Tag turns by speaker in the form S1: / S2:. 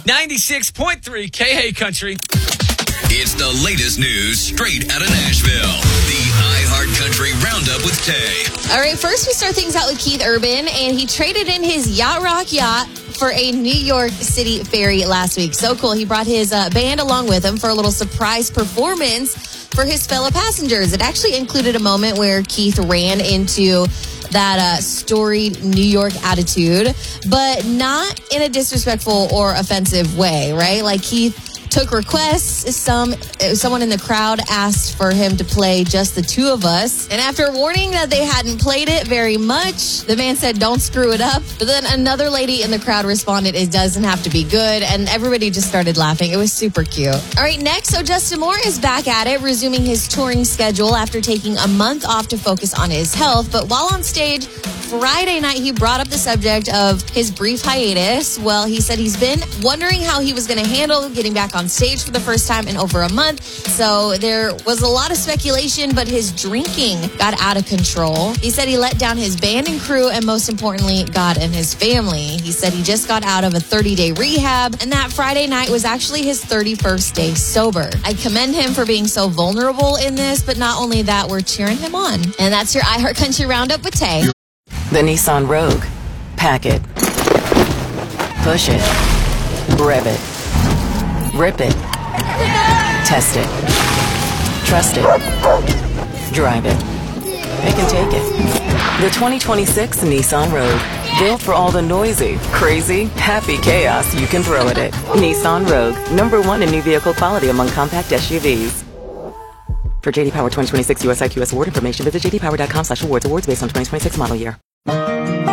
S1: 96.3 KA Country.
S2: It's the latest news straight out of Nashville. The iHeart Country Roundup with Tay.
S3: All right, first we start things out with Keith Urban, and he traded in his Yacht Rock yacht for a New York City ferry last week. So cool. He brought his band along with him for a little surprise performance for his fellow passengers. It actually included a moment where Keith ran into that storied New York attitude, but not in a disrespectful or offensive way, right? Like Keith took requests. Someone in the crowd asked for him to play Just the Two of Us. And after warning that they hadn't played it very much, the man said, don't screw it up. But then another lady in the crowd responded, it doesn't have to be good. And everybody just started laughing. It was super cute. All right, next. So Justin Moore is back at it, resuming his touring schedule after taking a month off to focus on his health. But while on stage Friday night, he brought up the subject of his brief hiatus. Well, he said he's been wondering how he was going to handle getting back on stage for the first time in over a month. So there was a lot of speculation, but his drinking got out of control. He said he let down his band and crew, and most importantly, God and his family. He said he just got out of a 30-day rehab, and that Friday night was actually his 31st day sober. I commend him for being so vulnerable in this, but not only that, we're cheering him on. And that's your iHeart Country Roundup with Tay.
S4: The Nissan Rogue. Pack it. Push it. Rev it. Rip it. Test it. Trust it. Drive it. It can take it. The 2026 Nissan Rogue. Built for all the noisy, crazy, happy chaos you can throw at it. Nissan Rogue. #1 in new vehicle quality among compact SUVs. For JD Power 2026 US IQS award information, visit jdpower.com/awards. Awards based on 2026 model year.